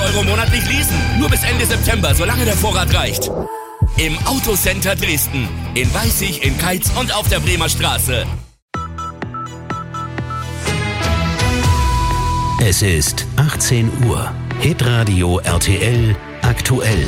€ monatlich leasen. Nur bis Ende September, solange der Vorrat reicht. Im Autocenter Dresden. In Weißig, in Keitz und auf der Bremer Straße. Es ist 18 Uhr. Hitradio RTL aktuell.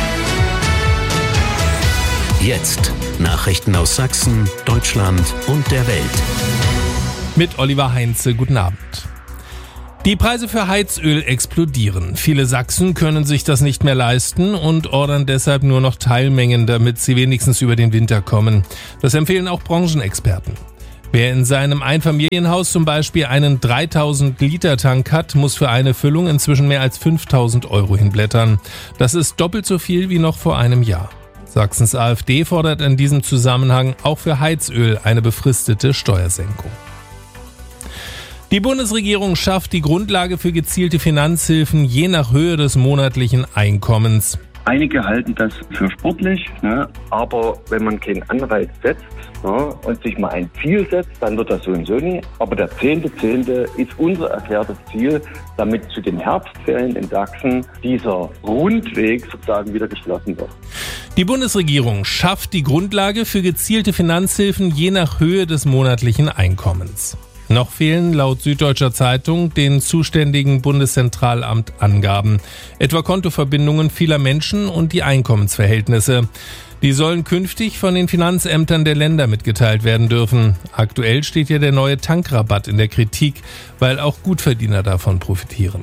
Jetzt Nachrichten aus Sachsen, Deutschland und der Welt. Mit Oliver Heinze, guten Abend. Die Preise für Heizöl explodieren. Viele Sachsen können sich das nicht mehr leisten und ordern deshalb nur noch Teilmengen, damit sie wenigstens über den Winter kommen. Das empfehlen auch Branchenexperten. Wer in seinem Einfamilienhaus zum Beispiel einen 3000-Liter-Tank hat, muss für eine Füllung inzwischen mehr als 5.000 € hinblättern. Das ist doppelt so viel wie noch vor einem Jahr. Sachsens AfD fordert in diesem Zusammenhang auch für Heizöl eine befristete Steuersenkung. Die Bundesregierung schafft die Grundlage für gezielte Finanzhilfen je nach Höhe des monatlichen Einkommens. Einige halten das für sportlich, aber wenn man keinen Anreiz setzt und sich mal ein Ziel setzt, dann wird das so und so nie. Aber der 10.10. ist unser erklärtes Ziel, damit zu den Herbstferien in Sachsen dieser Rundweg sozusagen wieder geschlossen wird. Die Bundesregierung schafft die Grundlage für gezielte Finanzhilfen je nach Höhe des monatlichen Einkommens. Noch fehlen laut Süddeutscher Zeitung den zuständigen Bundeszentralamt Angaben, etwa Kontoverbindungen vieler Menschen und die Einkommensverhältnisse. Die sollen künftig von den Finanzämtern der Länder mitgeteilt werden dürfen. Aktuell steht ja der neue Tankrabatt in der Kritik, weil auch Gutverdiener davon profitieren.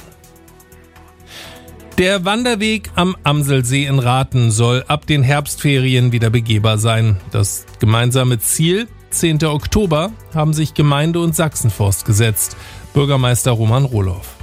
Der Wanderweg am Amselsee in Rathen soll ab den Herbstferien wieder begehbar sein. Das gemeinsame Ziel 10. Oktober haben sich Gemeinde und Sachsenforst gesetzt. Bürgermeister Roman Rohloff.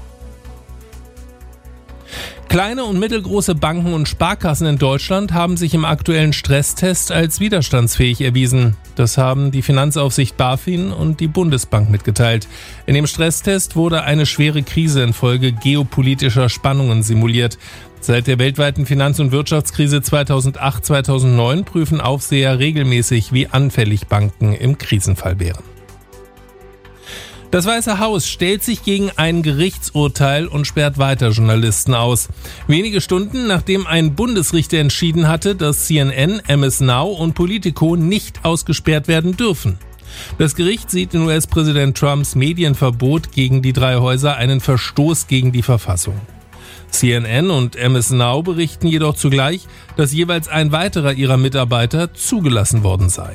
Kleine und mittelgroße Banken und Sparkassen in Deutschland haben sich im aktuellen Stresstest als widerstandsfähig erwiesen. Das haben die Finanzaufsicht BaFin und die Bundesbank mitgeteilt. In dem Stresstest wurde eine schwere Krise infolge geopolitischer Spannungen simuliert. Seit der weltweiten Finanz- und Wirtschaftskrise 2008-2009 prüfen Aufseher regelmäßig, wie anfällig Banken im Krisenfall wären. Das Weiße Haus stellt sich gegen ein Gerichtsurteil und sperrt weiter Journalisten aus. Wenige Stunden nachdem ein Bundesrichter entschieden hatte, dass CNN, MS Now und Politico nicht ausgesperrt werden dürfen. Das Gericht sieht in US-Präsident Trumps Medienverbot gegen die drei Häuser einen Verstoß gegen die Verfassung. CNN und MS Now berichten jedoch zugleich, dass jeweils ein weiterer ihrer Mitarbeiter zugelassen worden sei.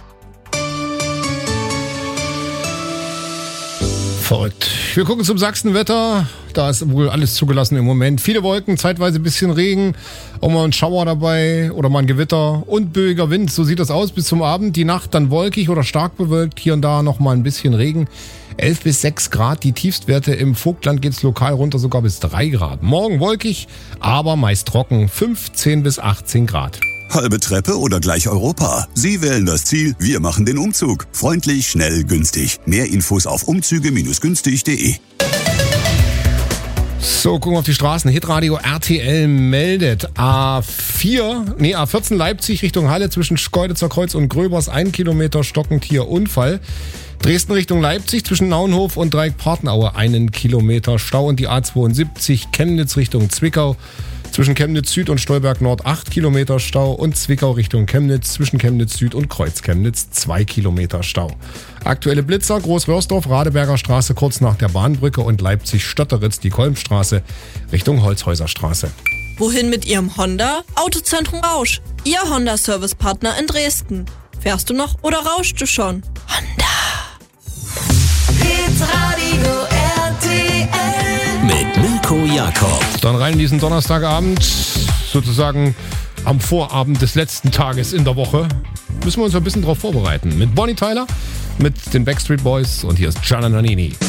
Verrückt. Wir gucken zum Sachsenwetter. Da ist wohl alles zugelassen im Moment. Viele Wolken, zeitweise ein bisschen Regen, auch mal ein Schauer dabei oder mal ein Gewitter und böiger Wind. So sieht das aus bis zum Abend. Die Nacht dann wolkig oder stark bewölkt. Hier und da noch mal ein bisschen Regen. 11 bis 6 Grad. Die Tiefstwerte im Vogtland geht's lokal runter sogar bis 3 Grad. Morgen wolkig, aber meist trocken. 15 bis 18 Grad. Halbe Treppe oder gleich Europa? Sie wählen das Ziel, wir machen den Umzug. Freundlich, schnell, günstig. Mehr Infos auf umzüge-günstig.de. So, gucken wir auf die Straßen. Hitradio RTL meldet A14 Leipzig Richtung Halle zwischen Schkeuditzer Kreuz und Gröbers 1 Kilometer stockend hier Unfall. Dresden Richtung Leipzig zwischen Naunhof und Dreieck-Partenaue 1 Kilometer Stau und die A72 Chemnitz Richtung Zwickau. Zwischen Chemnitz Süd und Stolberg Nord 8 Kilometer Stau und Zwickau Richtung Chemnitz zwischen Chemnitz Süd und Kreuz Chemnitz 2 Kilometer Stau. Aktuelle Blitzer Großwörsdorf, Radeberger Straße kurz nach der Bahnbrücke und Leipzig-Stötteritz die Kolmstraße Richtung Holzhäuserstraße. Wohin mit Ihrem Honda? Autozentrum Rausch, Ihr Honda-Service-Partner in Dresden. Fährst du noch oder rauschst du schon? Honda. Hitradio RTL. Mit Mirko Jakob. Dann rein diesen Donnerstagabend, sozusagen am Vorabend des letzten Tages in der Woche, müssen wir uns ein bisschen drauf vorbereiten. Mit Bonnie Tyler, mit den Backstreet Boys und hier ist Gianna Nannini.